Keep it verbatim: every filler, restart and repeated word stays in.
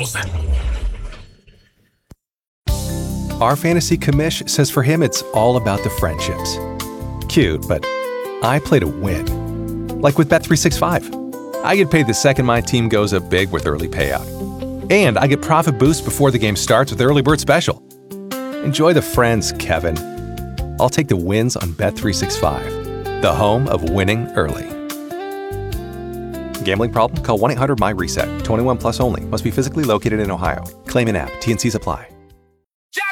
rules. Our fantasy commish says for him it's all about the friendships. Cute, but I play to win. Like with Bet three sixty-five. I get paid the second my team goes up big with early payout. And I get profit boost before the game starts with Early Bird Special. Enjoy the friends, Kevin. I'll take the wins on Bet three sixty-five, the home of winning early. Gambling problem? Call one eight hundred M Y RESET. twenty-one plus only. Must be physically located in Ohio. Claim in app. T N Cs apply.